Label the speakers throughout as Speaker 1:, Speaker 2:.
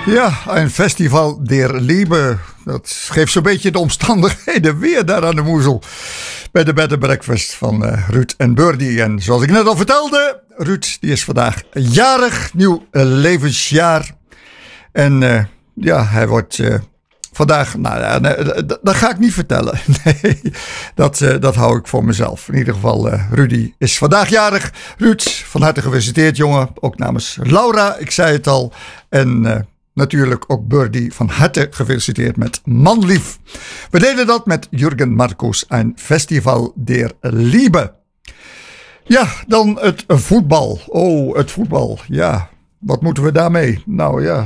Speaker 1: Ja, een festival der Liebe. Dat geeft zo'n beetje de omstandigheden weer daar aan de moezel. Bij de Bed & Breakfast van Ruud en Birdie. En zoals ik net al vertelde, Ruud die is vandaag jarig, nieuw levensjaar. En ja, hij wordt vandaag, dat ga ik niet vertellen. Nee, dat hou ik voor mezelf. In ieder geval, Rudy is vandaag jarig. Ruud, van harte gefeliciteerd jongen. Ook namens Laura, ik zei het al. En natuurlijk ook Birdie, van harte gefeliciteerd met Manlief. We deden dat met Jürgen Marcus, een Festival der Liebe. Ja, dan het voetbal. Oh, het voetbal, ja. Wat moeten we daarmee? Nou ja,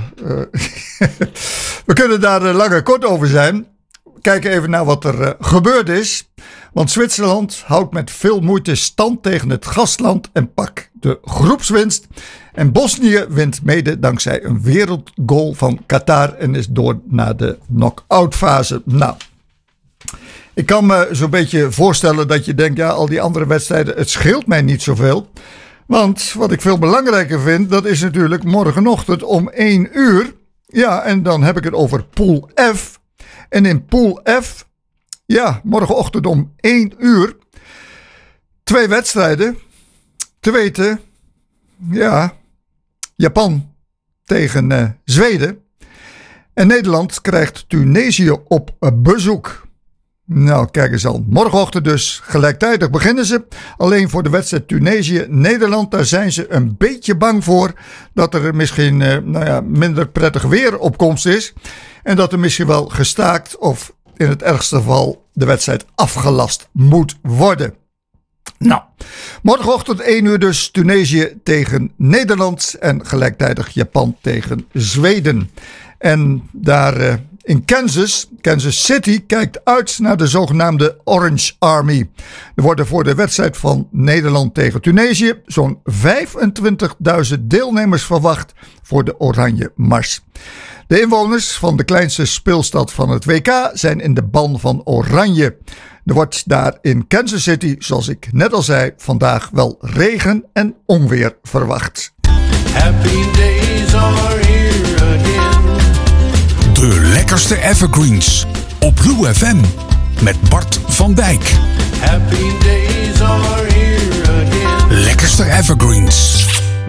Speaker 1: we kunnen daar lang en kort over zijn. Kijken even naar wat er gebeurd is. Want Zwitserland houdt met veel moeite stand tegen het gastland en pakt de groepswinst. En Bosnië wint mede dankzij een wereldgoal van Qatar en is door naar de knock-out fase. Nou, ik kan me zo'n beetje voorstellen dat je denkt, ja, al die andere wedstrijden, het scheelt mij niet zoveel. Want wat ik veel belangrijker vind, dat is natuurlijk morgenochtend om 1 uur. Ja, en dan heb ik het over Pool F. En in Pool F, ja, morgenochtend om 1 uur. 2 wedstrijden. Te weten, ja, Japan tegen Zweden. En Nederland krijgt Tunesië op bezoek. Nou, kijk eens al. Morgenochtend dus gelijktijdig beginnen ze. Alleen voor de wedstrijd Tunesië-Nederland, daar zijn ze een beetje bang voor dat er misschien minder prettig weer op komst is. En dat er misschien wel gestaakt of in het ergste geval de wedstrijd afgelast moet worden. Nou, morgenochtend 1 uur dus Tunesië tegen Nederland en gelijktijdig Japan tegen Zweden. En daar in Kansas City kijkt uit naar de zogenaamde Orange Army. Er worden voor de wedstrijd van Nederland tegen Tunesië zo'n 25.000 deelnemers verwacht voor de Oranje Mars. De inwoners van de kleinste speelstad van het WK zijn in de ban van Oranje. Er wordt daar in Kansas City, zoals ik net al zei, vandaag wel regen en onweer verwacht.
Speaker 2: Happy days are here again.
Speaker 3: De lekkerste evergreens op Blue FM met Bart van Dijk.
Speaker 2: Happy days are here again.
Speaker 3: Lekkerste evergreens.